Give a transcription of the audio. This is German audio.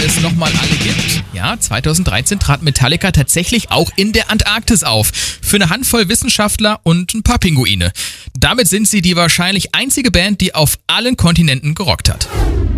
es nochmal alle gibt. Ja, 2013 trat Metallica tatsächlich auch in der Antarktis auf. Für eine Handvoll Wissenschaftler und ein paar Pinguine. Damit sind sie die wahrscheinlich einzige Band, die auf allen Kontinenten gerockt hat.